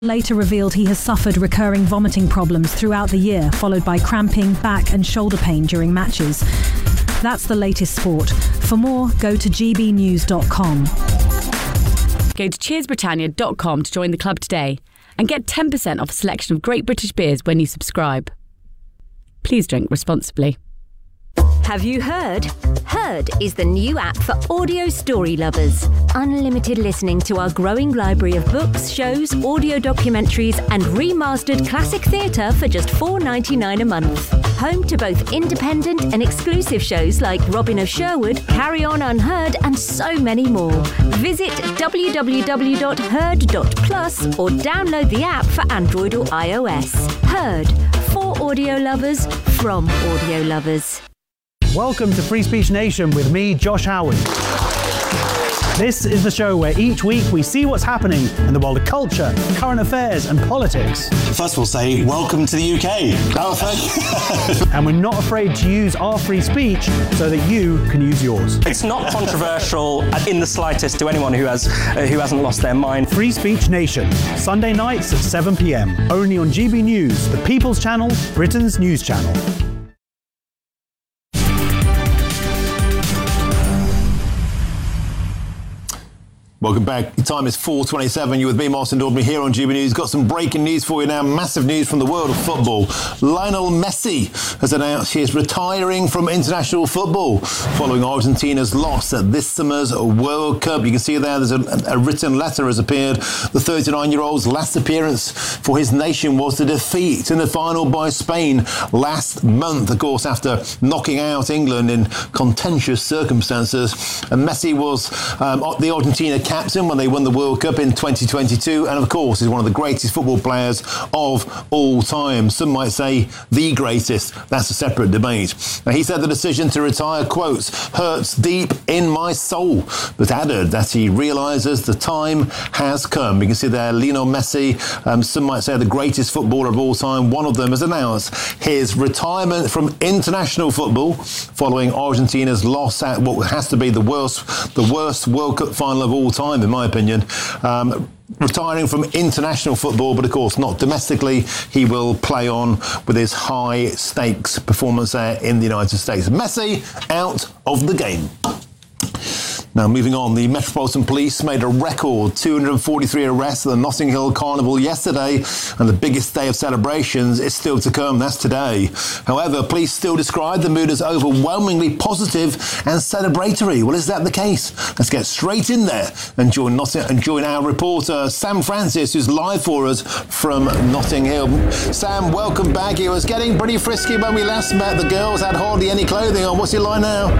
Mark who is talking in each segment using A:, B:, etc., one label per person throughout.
A: Later revealed he has suffered recurring vomiting problems throughout the year, followed by cramping, back and shoulder pain during matches. That's the latest sport. For more, go to gbnews.com.
B: Go to cheersbritannia.com to join the club today and get 10% off a selection of great British beers when you subscribe. Please drink responsibly.
C: Have you heard? Heard is the new app for audio story lovers. Unlimited listening to our growing library of books, shows, audio documentaries and remastered classic theatre for just $4.99 a month. Home to both independent and exclusive shows like Robin of Sherwood, Carry On Unheard and so many more. Visit www.heard.plus or download the app for Android or iOS. Heard. For audio lovers, from audio lovers.
D: Welcome to Free Speech Nation with me, Josh Howard. This is the show where each week we see what's happening in the world of culture, current affairs and politics.
E: First we'll say, welcome to the UK.
D: And we're not afraid to use our free speech so that you can use yours.
F: It's not controversial in the slightest to anyone who hasn't lost their mind.
D: Free Speech Nation, Sunday nights at 7 p.m. Only on GB News, the People's Channel, Britain's news channel.
E: Welcome back. Time is 4:27. You're with me, Martin Dordby, here on GB News. Got some breaking news for you now. Massive news from the world of football. Lionel Messi has announced he is retiring from international football following Argentina's loss at this summer's World Cup. You can see there, there's a written letter has appeared. The 39-year-old's last appearance for his nation was the defeat in the final by Spain last month, of course, after knocking out England in contentious circumstances. And Messi was the Argentina captain when they won the World Cup in 2022, and of course is one of the greatest football players of all time. Some might say the greatest. That's a separate debate. Now, he said the decision to retire, quotes, hurts deep in my soul, but added that he realises the time has come. You can see there Lionel Messi, some might say the greatest footballer of all time. One of them has announced his retirement from international football following Argentina's loss at what has to be the worst World Cup final of all time, in my opinion. Retiring from international football, but of course not domestically. He will play on with his high stakes performance there in the United States. Messi out of the game. Now, moving on, the Metropolitan Police made a record 243 arrests at the Notting Hill Carnival yesterday, and the biggest day of celebrations is still to come. That's today. However, police still describe the mood as overwhelmingly positive and celebratory. Well, is that the case? Let's get straight in there and join our reporter, Sam Francis, who's live for us from Notting Hill. Sam, welcome back. It was getting pretty frisky when we last met. The girls had hardly any clothing on. What's it like now?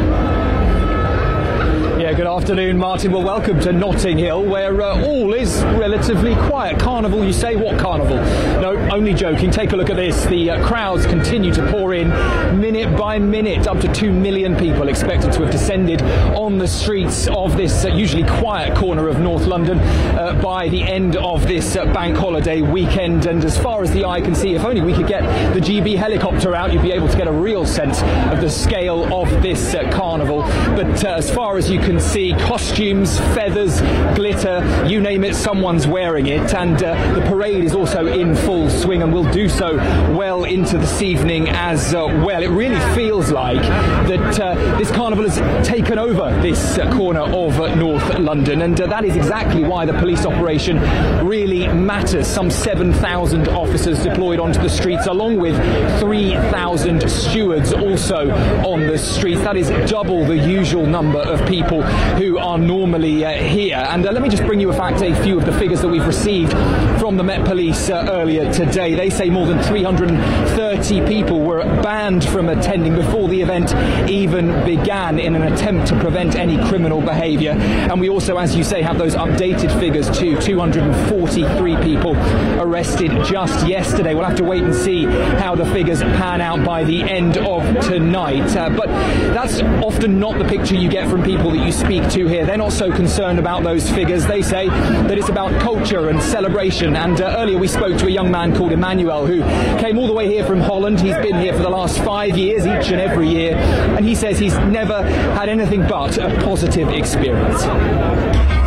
G: Yeah, good afternoon, Martin. Well, welcome to Notting Hill, where all is relatively quiet. Carnival, you say? What carnival? No, only joking. Take a look at this. The crowds continue to pour in minute by minute. Up to 2 million people expected to have descended on the streets of this usually quiet corner of North London by the end of this bank holiday weekend. And as far as the eye can see, if only we could get the GB helicopter out, you'd be able to get a real sense of the scale of this carnival. But as far as you can see, costumes, feathers, glitter, you name it, someone's wearing it. And the parade is also in full swing and will do so well into this evening as well. It really feels like that this carnival has taken over this corner of North London, and that is exactly why the police operation really matters. Some 7,000 officers deployed onto the streets, along with 3,000 stewards also on the streets. That is double the usual number of people who are normally here. And let me just bring you a few of the figures that we've received from the Met Police earlier today. They say more than 330 people were banned from attending before the event even began in an attempt to prevent any criminal behaviour. And we also, as you say, have those updated figures too. 243 people arrested just yesterday. We'll have to wait and see how the figures pan out by the end of tonight. But that's often not the picture you get from people that you speak to here. They're not so concerned about those figures. They say that it's about culture and celebration. And earlier we spoke to a young man called Emmanuel who came all the way here from Holland. He's been here for the last 5 years, each and every year, and he says he's never had anything but a positive experience.